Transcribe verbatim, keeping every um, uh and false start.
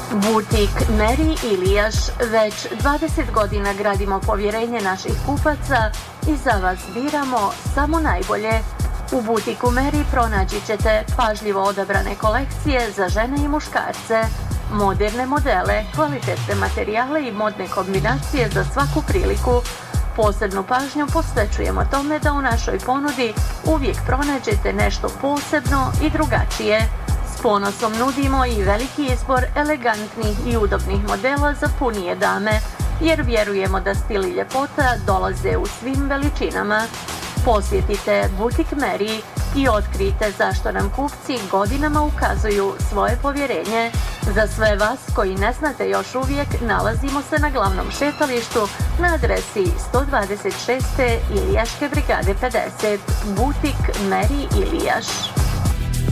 Butik Meri Ilijaš. Već dvadeset godina gradimo povjerenje naših kupaca i za vas biramo samo najbolje. U butiku Meri pronaći ćete pažljivo odabrane kolekcije za žene i muškarce, moderne modele, kvalitetne materijale i modne kombinacije za svaku priliku. Posebnu pažnju posvećujemo tome da u našoj ponudi uvijek pronađete nešto posebno i drugačije. S ponosom nudimo i veliki izbor elegantnih i udobnih modela za punije dame, jer vjerujemo da stil i ljepota dolaze u svim veličinama. Posjetite butik Meri i otkrijte zašto nam kupci godinama ukazuju svoje povjerenje. Za sve vas koji ne znate još uvijek, nalazimo se na glavnom šetalištu na adresi sto dvadeset šest. Ilijaške brigade pedeset. Butik Meri Ilijaš.